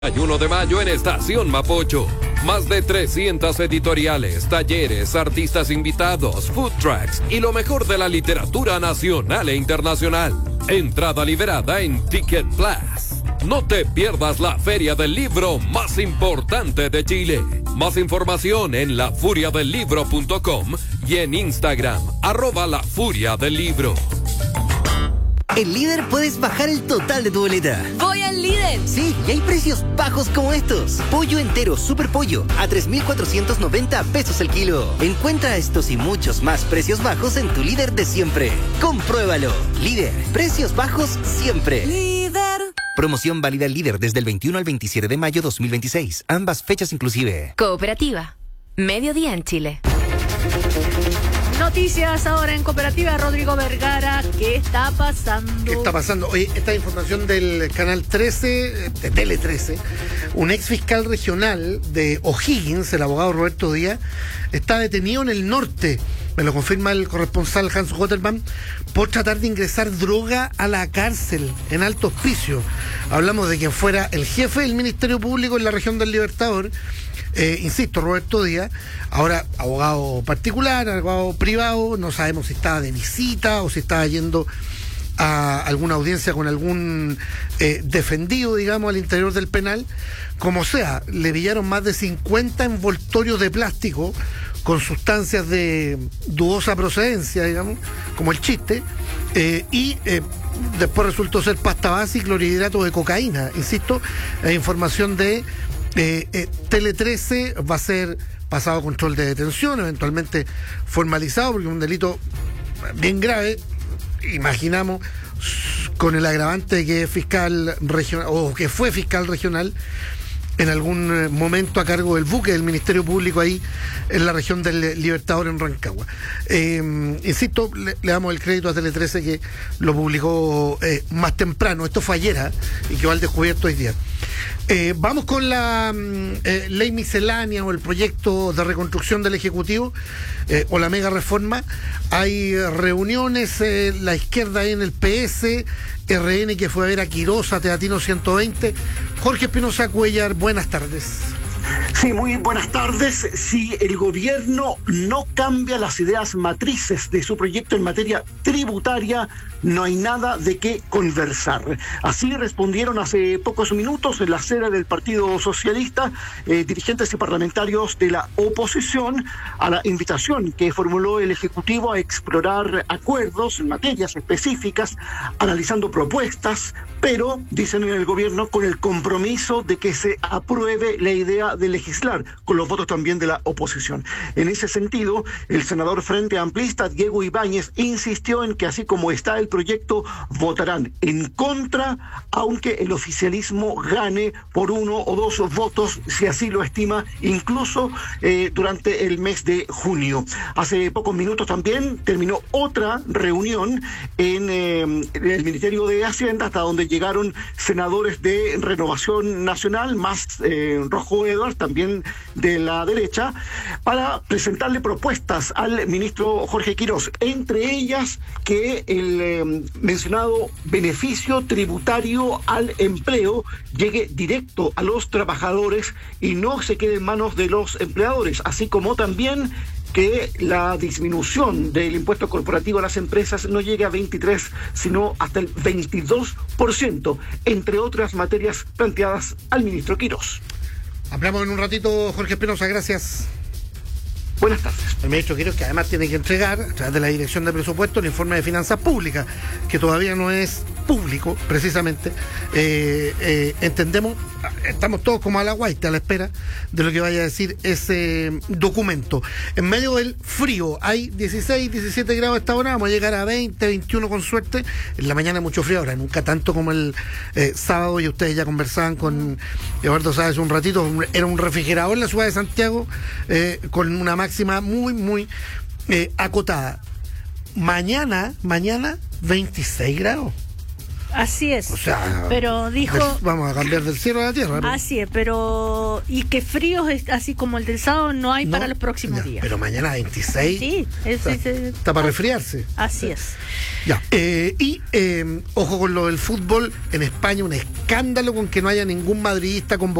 1 de mayo en Estación Mapocho. Más de 300 editoriales, talleres, artistas invitados, food trucks y lo mejor de la literatura nacional e internacional. Entrada liberada en Ticket Plus. No te pierdas la feria del libro más importante de Chile. Más información en lafuriadelibro.com y en Instagram, @lafuriadelibro. En Líder puedes bajar el total de tu boleta. ¡Voy al Líder! Sí, y hay precios bajos como estos. Pollo entero Super Pollo a 3,490 pesos el kilo. Encuentra estos y muchos más precios bajos en tu Líder de siempre. Compruébalo. Líder, precios bajos siempre. Líder. Promoción válida al Líder desde el 21 al 27 de mayo 2026. Ambas fechas inclusive. Cooperativa. Mediodía en Chile. Noticias ahora en Cooperativa. Rodrigo Vergara, ¿qué está pasando? ¿Qué está pasando? Oye, esta información del canal 13, de Tele 13, un ex fiscal regional de O'Higgins, el abogado Roberto Díaz, está detenido en el norte, me lo confirma el corresponsal Hans Waterman, por tratar de ingresar droga a la cárcel en Alto Hospicio. Hablamos de quien fuera el jefe del Ministerio Público en la región del Libertador, insisto, Roberto Díaz, ahora abogado particular, abogado privado, no sabemos si estaba de visita o si estaba yendo a alguna audiencia con algún defendido, digamos, al interior del penal. Como sea, le pillaron más de 50 envoltorios de plástico con sustancias de dudosa procedencia, digamos, como el chiste, y después resultó ser pasta base y clorhidrato de cocaína. Insisto, información de Tele 13, va a ser pasado a control de detención, eventualmente formalizado, porque es un delito bien grave, imaginamos, con el agravante de que es fiscal regional, o que fue fiscal regional en algún momento a cargo del buque del Ministerio Público ahí en la región del Libertador en Rancagua. Insisto, le damos el crédito a Tele 13 que lo publicó más temprano. Esto fue ayer y quedó al descubierto hoy día. Vamos con la ley miscelánea o el proyecto de reconstrucción del Ejecutivo o la mega reforma. Hay reuniones, la izquierda ahí en el PS, RN que fue a ver a Quiroz, a Teatino 120. Jorge Espinosa Cuellar, buenas tardes. Sí, muy buenas tardes. Si el gobierno no cambia las ideas matrices de su proyecto en materia tributaria, no hay nada de qué conversar. Así respondieron hace pocos minutos en la sede del Partido Socialista dirigentes y parlamentarios de la oposición a la invitación que formuló el Ejecutivo a explorar acuerdos en materias específicas, analizando propuestas, pero, dicen en el gobierno, con el compromiso de que se apruebe la idea de legislar, con los votos también de la oposición. En ese sentido, el senador Frente Amplista, Diego Ibáñez, insistió en que así como está el proyecto, votarán en contra, aunque el oficialismo gane por 1 o 2 votos, si así lo estima, incluso durante el mes de junio. Hace pocos minutos también terminó otra reunión en el Ministerio de Hacienda, hasta donde llegaron senadores de Renovación Nacional, más Rojo Edwards, también de la derecha, para presentarle propuestas al ministro Jorge Quiroz, entre ellas que el mencionado beneficio tributario al empleo llegue directo a los trabajadores y no se quede en manos de los empleadores, así como también que la disminución del impuesto corporativo a las empresas no llegue a 23, sino hasta el 22%, entre otras materias planteadas al ministro Quiroz. Hablamos en un ratito, Jorge Espinosa, gracias. Buenas tardes. El ministro Quiroz, que además tiene que entregar, a través de la Dirección de Presupuesto, el informe de finanzas públicas, que todavía no es público, precisamente. Entendemos, estamos todos como a la guaita, a la espera de lo que vaya a decir ese documento. En medio del frío, hay 16, 17 grados a esta hora, vamos a llegar a 20, 21 con suerte. En la mañana mucho frío, ahora nunca tanto como el sábado, y ustedes ya conversaban con Eduardo Sáez un ratito, era un refrigerador en la ciudad de Santiago, con una máxima muy acotada. Mañana 26 grados. Así es. O sea, pero dijo... vamos a cambiar del cielo a la tierra, ¿no? Así es, pero... Y que fríos así como el del sábado no hay para los próximos ya, días. pero mañana 26. Sí, está para resfriarse. Así es. Ya. Ojo con lo del fútbol. En España, un escándalo con que no haya ningún madridista convocado